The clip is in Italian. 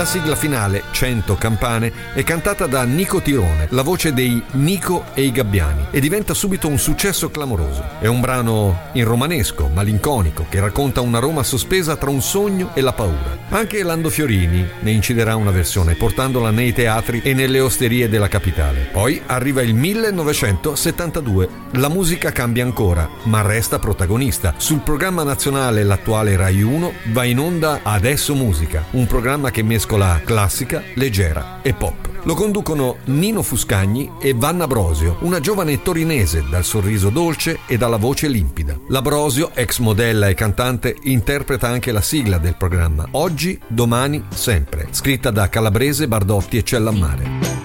La sigla finale, 100 campane, è cantata da Nico Tirone, la voce dei Nico e i Gabbiani, e diventa subito un successo clamoroso. È un brano in romanesco, malinconico, che racconta una Roma sospesa tra un sogno e la paura. Anche Lando Fiorini ne inciderà una versione, portandola nei teatri e nelle osterie della capitale. Poi arriva il 1972. La musica cambia ancora, ma resta protagonista. Sul programma nazionale, l'attuale Rai 1, va in onda Adesso Musica, un programma che mescola classica, leggera e pop. Lo conducono Nino Fuscagni e Vanna Brosio, una giovane torinese dal sorriso dolce e dalla voce limpida. La Brosio, ex modella e cantante, interpreta anche la sigla del programma Oggi, Domani, Sempre, scritta da Calabrese, Bardotti e Cellammare.